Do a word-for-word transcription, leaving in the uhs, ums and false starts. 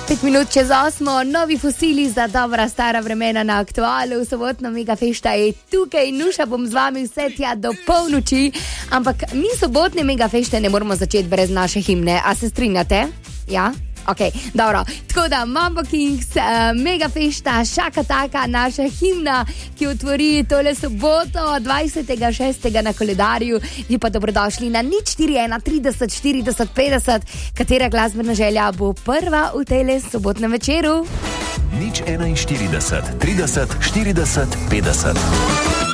Pet minut čez osmo, novi fosili za dobra stara vremena na Aktualu. Sobotna mega fešta je tukaj, Nuša bom z vami vse tja do polnoči. Ampak mi sobotne mega fešte ne moramo začeti brez naše himne. A se strinjate? Ja? Ok, dobro. Tako da Mambo Kings, uh, mega fešta, šaka taka, naša himna, ki otvori tole soboto dvajsetega šestega na koledarju. Vi pa dobrodošli na nič štiri ena trideset štirideset petdeset. Katera glasbena želja bo prva v tele sobotnem večeru? nič štirideset trideset štirideset petdeset.